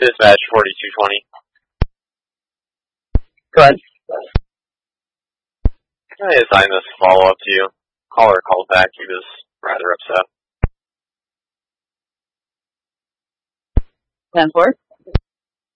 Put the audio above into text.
Dispatch 4220. Go ahead. Can I assign this follow-up to you? Caller called back. He was rather upset. 10-4.